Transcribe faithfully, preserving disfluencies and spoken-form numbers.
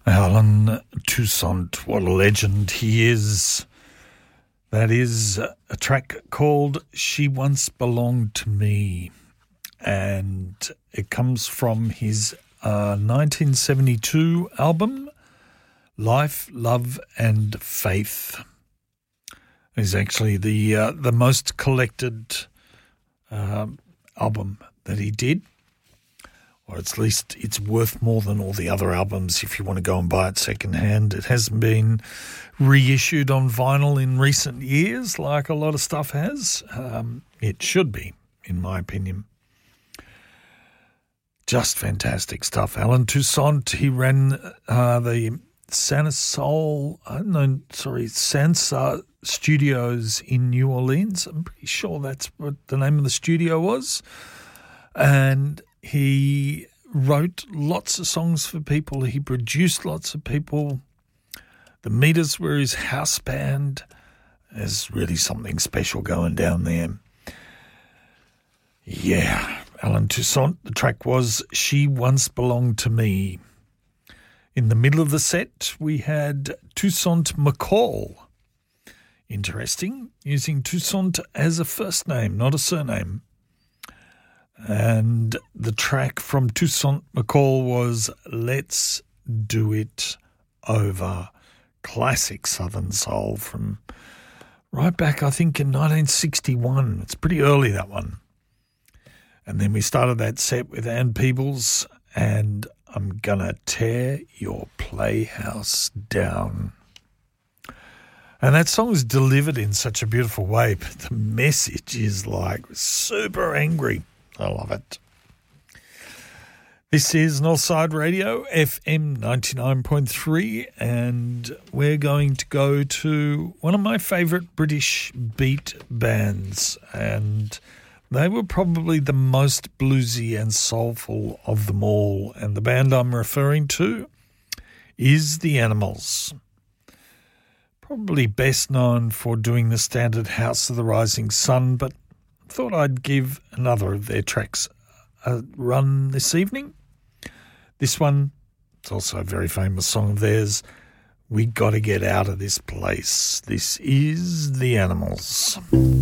Alan Toussaint, what a legend he is. That is a track called She Once Belonged to Me, and it comes from his uh, nineteen seventy-two album, Life, Love and Faith. It's actually the, uh, the most collected uh, album that he did. Or at least it's worth more than all the other albums if you want to go and buy it secondhand. It hasn't been reissued on vinyl in recent years like a lot of stuff has. Um, it should be, in my opinion. Just fantastic stuff. Alan Toussaint, he ran uh, the Santa Soul, uh, no, sorry, Sansa Studios in New Orleans. I'm pretty sure that's what the name of the studio was. And he wrote lots of songs for people. He produced lots of people. The Meters were his house band. There's really something special going down there. Yeah, Alan Toussaint. The track was She Once Belonged to Me. In the middle of the set, we had Toussaint McCall. Interesting, using Toussaint as a first name, not a surname. And the track from Toussaint McCall was Let's Do It Over. Classic Southern Soul from right back, I think, in nineteen sixty-one. It's pretty early, that one. And then we started that set with Ann Peebles and I'm Gonna Tear Your Playhouse Down. And that song is delivered in such a beautiful way, but the message is like super angry. I love it. This is Northside Radio, F M ninety-nine point three, and we're going to go to one of my favourite British beat bands, and they were probably the most bluesy and soulful of them all, and the band I'm referring to is The Animals. Probably best known for doing the standard House of the Rising Sun, but thought I'd give another of their tracks a run this evening. This one, it's also a very famous song of theirs, We Gotta Get Out of This Place. This is The Animals.